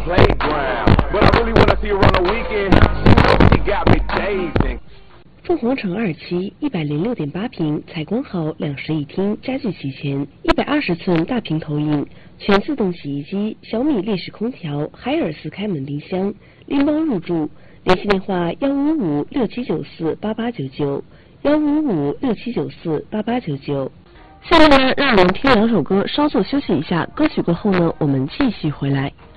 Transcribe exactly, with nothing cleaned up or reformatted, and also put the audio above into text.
playground. But I really wanna see her on the weekend. She knows she got me dazing. 凤凰城二期一百零六点八平，采光好，两室一厅，家具齐全，一百二十寸大屏投影，全自动洗衣机，小米立式空调，海尔斯开门冰箱，拎包入住。联系电话：幺五五六七九四八八九九，幺五五六七九四八八九九。下面呢，让我们听两首歌，稍作休息一下。歌曲过后呢，我们继续回来。